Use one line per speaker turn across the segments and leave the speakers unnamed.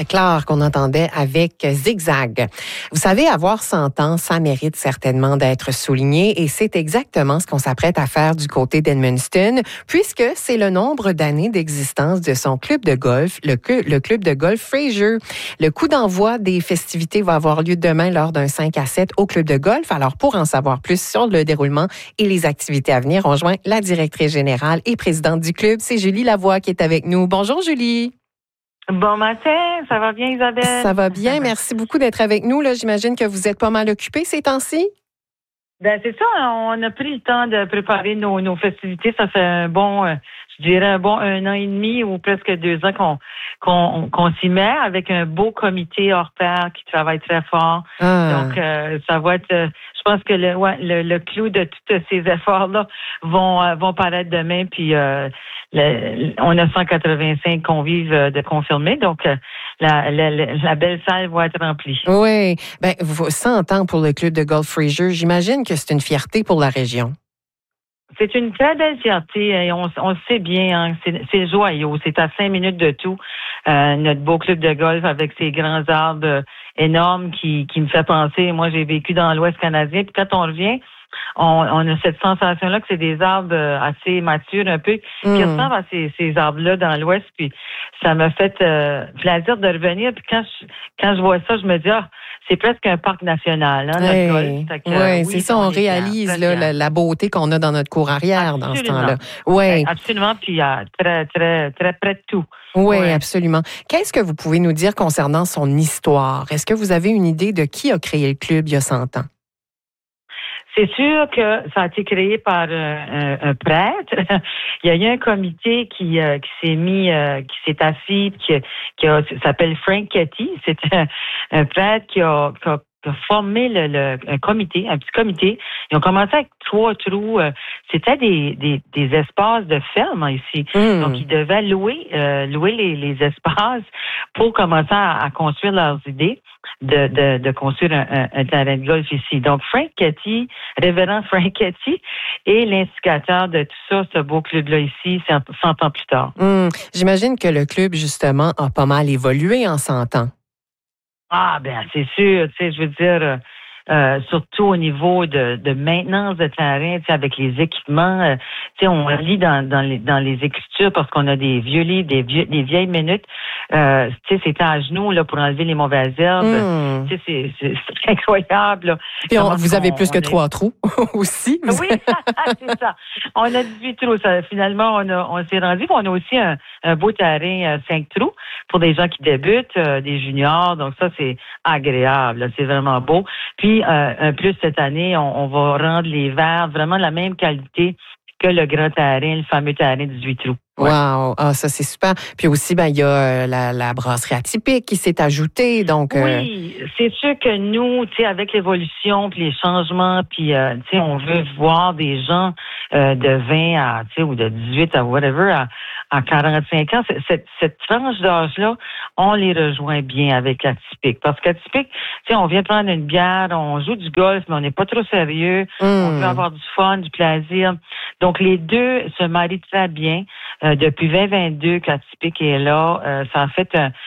C'est clair qu'on entendait avec Zigzag. Vous savez, avoir 100 ans, ça mérite certainement d'être souligné et c'est exactement ce qu'on s'apprête à faire du côté d'Edmundston, puisque c'est le nombre d'années d'existence de son club de golf, le club de golf Fraser. Le coup d'envoi des festivités va avoir lieu demain lors d'un 5 à 7 au club de golf. Alors, pour en savoir plus sur le déroulement et les activités à venir, on joint la directrice générale et présidente du club, c'est Julie Lavoie qui est avec nous. Bonjour Julie.
Bon matin, ça va bien Isabelle?
Ça va bien, merci beaucoup d'être avec nous. Là, j'imagine que vous êtes pas mal occupée ces temps-ci?
Ben c'est ça, on a pris le temps de préparer nos festivités. Ça fait un bon, je dirais un bon 1 an et demi ou presque 2 ans qu'on s'y met avec un beau comité hors pair qui travaille très fort. Donc ça va être, je pense que le clou de tous ces efforts-là vont paraître demain. Puis on a 185 convives de confirmés, donc la belle salle va être remplie.
Oui, ben 100 ans pour le club de golf Fraser, j'imagine que c'est une fierté pour la région.
C'est une très belle fierté et on le sait bien, hein, c'est joyeux, c'est à 5 minutes de tout. Notre beau club de golf avec ses grands arbres énormes qui me fait penser, moi j'ai vécu dans l'Ouest canadien, puis quand on revient, on a cette sensation-là que c'est des arbres assez matures un peu, qui ressemblent à ces arbres-là dans l'Ouest, puis ça m'a fait plaisir de revenir, puis quand je vois ça, je me dis, c'est presque un parc national, hein, notre golf.
Oui, c'est ça, on réalise la beauté qu'on a dans notre cour arrière dans ce temps-là.
Oui, absolument, puis très, très, très près de tout.
Oui, absolument. Qu'est-ce que vous pouvez nous dire concernant son histoire? Est-ce que vous avez une idée de qui a créé le club il y a 100 ans?
C'est sûr que ça a été créé par un prêtre. Il y a eu un comité qui s'est assis, qui s'appelle Frank Ketty. C'est un prêtre qui a formé un comité, un petit comité. Ils ont commencé avec 3 trous. C'était des espaces de ferme ici. Donc, ils devaient louer les espaces pour commencer à construire leurs idées de construire un terrain de golf ici. Donc, révérend Frank Ketty est l'instigateur de tout ça, ce beau club-là ici, 100 ans plus tard.
J'imagine que le club, justement, a pas mal évolué en 100 ans.
Ah, ben, c'est sûr. Tu sais, je veux dire, surtout au niveau de maintenance de terrain, tu sais, avec les équipements. Tu sais, on lit dans les écritures parce qu'on a des vieux livres, des vieilles minutes. Tu sais, c'était à genoux, là, pour enlever les mauvaises herbes. Tu sais, c'est incroyable, là.
Puis vous avez plus que 3 trous aussi.
Oui, c'est ça. On a 18 trous. Finalement, on s'est rendu. On a aussi un beau terrain 5 trous pour des gens qui débutent, des juniors. Donc ça, c'est agréable. Là. C'est vraiment beau. Puis, un plus cette année, on va rendre les verres vraiment de la même qualité que le grand terrain, le fameux terrain 18 trous. Ouais.
Wow! Ah, ça, c'est super. Puis aussi, il y a la brasserie atypique qui s'est ajoutée. Donc,
oui, c'est sûr que nous, tu sais, avec l'évolution, puis les changements, puis, tu sais, on veut voir des gens de 20 à, tu sais, ou de 18 à whatever, à 45 ans. Cette tranche d'âge-là, on les rejoint bien avec l'atypique. Parce qu'atypique, tu sais, on vient prendre une bière, on joue du golf, mais on n'est pas trop sérieux. On veut avoir du fun, du plaisir. Donc, les deux se marient très bien. Depuis 2022 qu'Atypique est là, ça a fait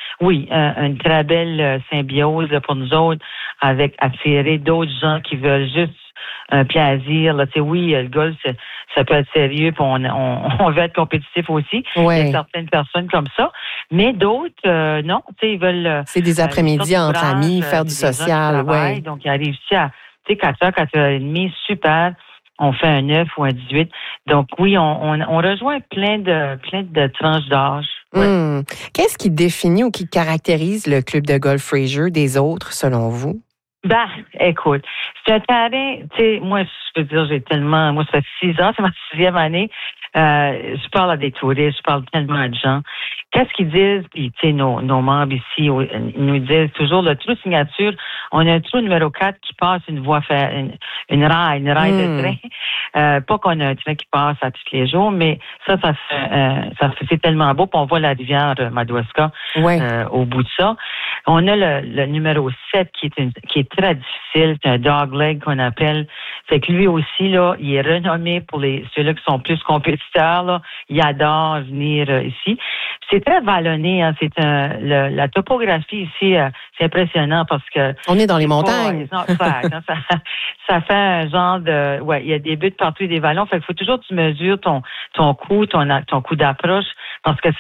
une très belle symbiose pour nous autres avec attirer d'autres gens qui veulent juste un plaisir. Là. Tu sais, oui, le golf, ça peut être sérieux, puis on veut être compétitif aussi.
Ouais.
Il y a certaines personnes comme ça, mais d'autres, non. Tu sais, ils veulent...
c'est des après-midi entre amis, faire du social. Ouais.
Donc, ils arrivent ici à 4h, 4h30, super. On fait un 9 ou un 18. Donc oui, on rejoint plein de tranches d'âge. Ouais.
Qu'est-ce qui définit ou qui caractérise le club de golf Fraser des autres, selon vous?
Ben, écoute, c'est un terrain, tu sais, moi, je peux dire, moi, ça fait 6 ans, c'est ma 6e année. Je parle à des touristes, je parle tellement à des gens. Qu'est-ce qu'ils disent? Puis, tu sais, nos membres ici, ils nous disent toujours le trou signature. On a un trou numéro 4 qui passe une raille de train. Pas qu'on a un train qui passe à tous les jours, mais ça fait c'est tellement beau. Puis on voit la rivière Madawaska au bout de ça. On a le numéro 7 qui est très difficile. C'est un dogleg qu'on appelle. Fait que lui aussi, là, il est renommé pour ceux-là qui sont plus compétiteurs, là. Il adore venir ici. C'est très vallonné, hein. La topographie ici, c'est impressionnant parce que...
On est dans les montagnes.
Ça fait un genre de... Ouais, il y a des buttes partout et des vallons. Fait qu'il faut toujours que tu mesures ton coup, ton coup d'approche parce que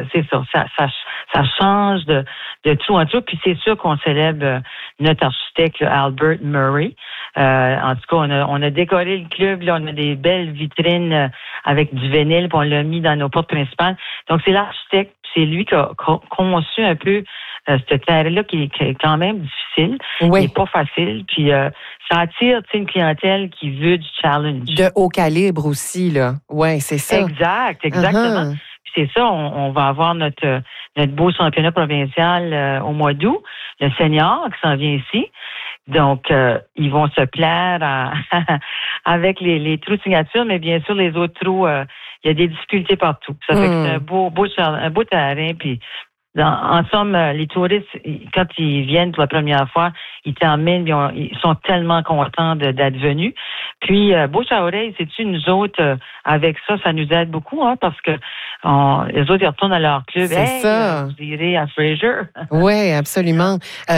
ça change de tout en tout. Puis c'est sûr qu'on célèbre notre architecte, Albert Murray. En tout cas, on a décoré le club. Là, on a des belles vitrines avec du vinyle, puis on l'a mis dans nos portes principales. Donc, c'est l'architecte, c'est lui qui a conçu un peu ce terrain-là qui est quand même difficile.
Oui.
Il n'est pas facile. Puis ça attire une clientèle qui veut du challenge.
De haut calibre aussi, là. Oui, c'est ça.
Exactement. Uh-huh. C'est ça, on va avoir notre beau championnat provincial au mois d'août, le senior qui s'en vient ici. Donc, ils vont se plaire avec les trous de signature, mais bien sûr, les autres trous, il y a des difficultés partout. Ça fait que c'est un beau terrain, puis en somme, les touristes, quand ils viennent pour la première fois, ils terminent, ils sont tellement contents d'être venus. Puis, bouche à oreille, sais-tu, nous autres, avec ça nous aide beaucoup, hein, parce que les autres, ils retournent à leur club.
C'est ça.
Vous irez à Fraser.
Oui, absolument.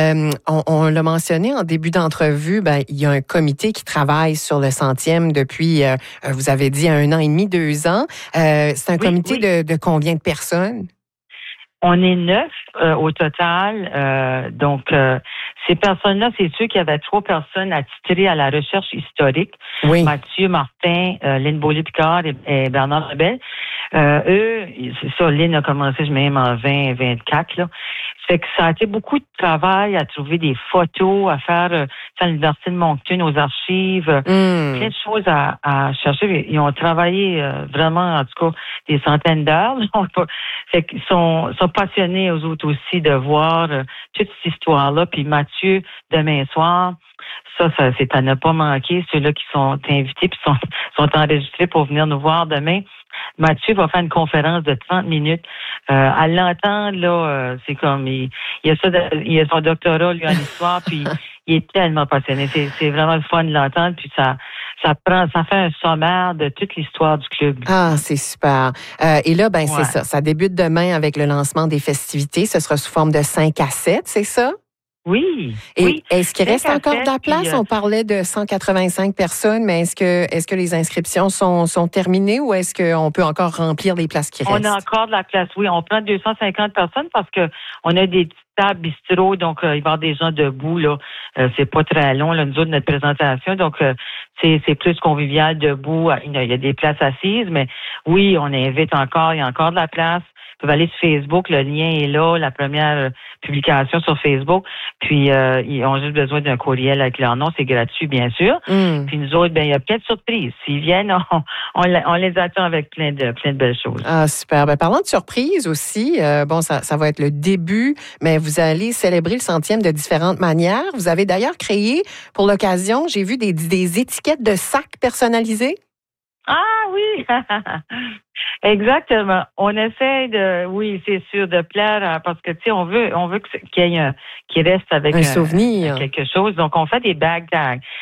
On l'a mentionné en début d'entrevue, il y a un comité qui travaille sur le 100e depuis, vous avez dit, 1 an et demi, 2 ans. C'est un comité de combien de personnes?
On est 9 au total. Donc, ces personnes-là, c'est sûr qu'il y avait 3 personnes attitrées à la recherche historique.
Oui.
Mathieu Martin, Lynn Beaulieu-Picard et Bernard Rebelle. Eux, c'est ça, Lynn a commencé, même en 2024, là. Fait que ça a été beaucoup de travail à trouver des photos, à faire à l'Université de Moncton, aux archives, plein de choses à chercher. Ils ont travaillé vraiment, en tout cas, des centaines d'heures. Fait qu'ils sont passionnés, aux autres aussi, de voir toute cette histoire-là. Puis Mathieu, demain soir, ça c'est à ne pas manquer. Ceux-là qui sont invités puis sont enregistrés pour venir nous voir demain. Mathieu va faire une conférence de 30 minutes. À l'entendre, là, c'est comme il a son doctorat, lui, en histoire, puis il est tellement passionné. C'est vraiment le fun de l'entendre, puis ça fait un sommaire de toute l'histoire du club.
Ah, c'est super. Et là, c'est ça. Ça débute demain avec le lancement des festivités. Ce sera sous forme de 5 à 7, c'est ça?
Oui.
Et est-ce qu'il reste encore de la place? On parlait de 185 personnes, mais est-ce que les inscriptions sont terminées ou est-ce qu'on peut encore remplir les places qui restent?
On a encore de la place, oui. On prend 250 personnes parce que on a des tables bistrot, donc il va y avoir des gens debout, là. C'est pas très long, là, nous autres, notre présentation. Donc, c'est plus convivial, debout. Il y a des places assises, mais oui, on invite encore. Il y a encore de la place. Vous pouvez aller sur Facebook, le lien est là, la première publication sur Facebook. Puis ils ont juste besoin d'un courriel avec leur nom, c'est gratuit bien sûr. Puis nous autres, il y a plein de surprises. S'ils viennent, on les attend avec plein de belles choses.
Ah super. Parlant de surprises aussi, ça va être le début, mais vous allez célébrer le 100e de différentes manières. Vous avez d'ailleurs créé pour l'occasion, j'ai vu des étiquettes de sacs personnalisées.
Ah oui, exactement. On essaie c'est sûr, de plaire parce que tu sais, on veut qu'il reste avec
un souvenir,
quelque chose. Donc on fait des bag tags.